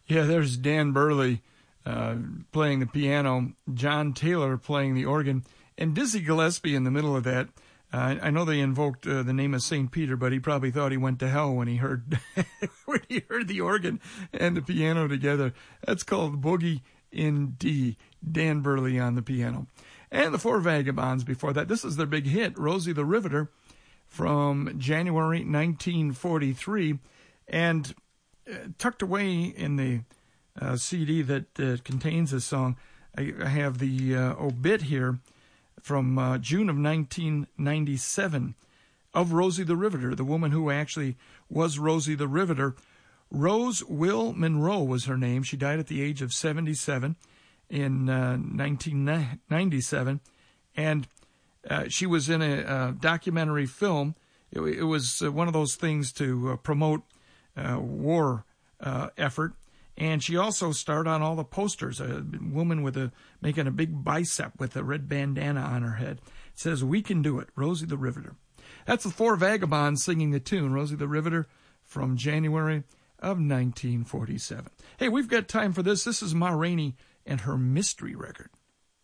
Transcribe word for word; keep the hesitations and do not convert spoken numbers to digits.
Yeah, there's Dan Burley uh, playing the piano, John Taylor playing the organ, and Dizzy Gillespie in the middle of that. Uh, I know they invoked uh, the name of Saint Peter, but he probably thought he went to hell when he heard when he heard the organ and the piano together. That's called Boogie in D. Dan Burley on the piano. And the Four Vagabonds before that. This is their big hit, Rosie the Riveter, from January nineteen forty-three. And uh, tucked away in the uh, C D that uh, contains this song, I, I have the uh, obit here from uh, June of nineteen ninety-seven of Rosie the Riveter, the woman who actually was Rosie the Riveter. Rose Will Monroe was her name. She died at the age of seventy-seven in uh, nineteen ninety-seven, and uh, she was in a, a documentary film. It, it was uh, one of those things to uh, promote uh, war uh, effort. And she also starred on all the posters, a woman with a making a big bicep with a red bandana on her head. It says, "We can do it, Rosie the Riveter." That's the Four Vagabonds singing the tune, Rosie the Riveter, from January of nineteen forty-seven. Hey, we've got time for this. This is Ma Rainey and her mystery record.